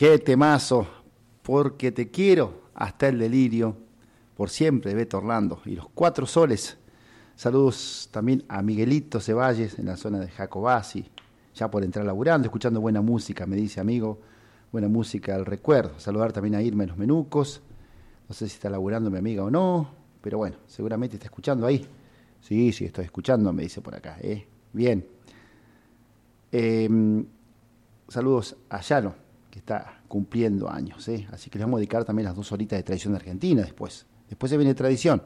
Qué temazo, porque te quiero hasta el delirio, por siempre, Beto Orlando. Y los Cuatro Soles. Saludos también a Miguelito Ceballes en la zona de Jacobasi, ya por entrar laburando, escuchando buena música, me dice amigo, buena música al recuerdo. Saludar también a Irma en los Menucos, no sé si está laburando mi amiga o no, pero bueno, seguramente está escuchando ahí. Sí, estoy escuchando, me dice por acá, bien. Saludos a Yano, que está cumpliendo años, así que les vamos a dedicar también las 2 horitas de tradición de Argentina después se viene tradición.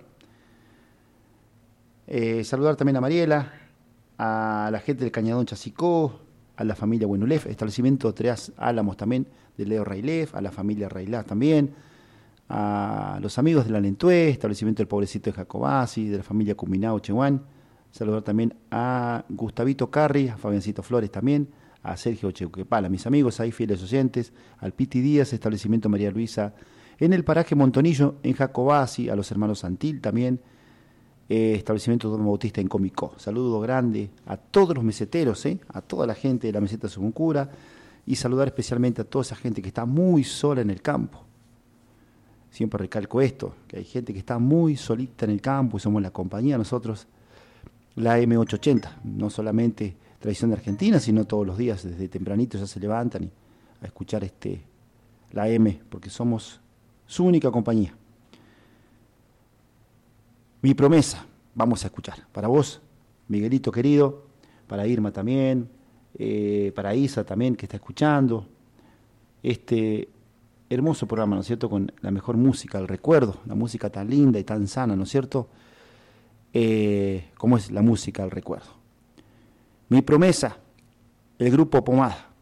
Saludar también a Mariela, a la gente del Cañadón Chasicó, a la familia Buenulef, establecimiento Treas Álamos también de Leo Railef, a la familia Railá también, a los amigos de la Lentué, establecimiento del Pobrecito de Jacobasi, de la familia Cuminao Chehuán. Saludar también a Gustavito Carri, a Fabiancito Flores también, a Sergio Cheuquepala, mis amigos ahí fieles oyentes, al Piti Díaz, establecimiento María Luisa, en el paraje Montonillo, en Jacobasi, a los hermanos Santil también, establecimiento Don Bautista en Comicó. Saludo grande a todos los meseteros, a toda la gente de la meseta Subuncura, y saludar especialmente a toda esa gente que está muy sola en el campo. Siempre recalco esto, que hay gente que está muy solita en el campo y somos la compañía nosotros, la M880, no solamente tradición de Argentina, sino todos los días desde tempranito ya se levantan y a escuchar la M, porque somos su única compañía. Mi promesa, vamos a escuchar. Para vos, Miguelito querido, para Irma también, para Isa también que está escuchando. Este hermoso programa, ¿no es cierto? Con la mejor música, el recuerdo, la música tan linda y tan sana, ¿no es cierto? Como es la música, el recuerdo. Mi promesa, el grupo Pomada.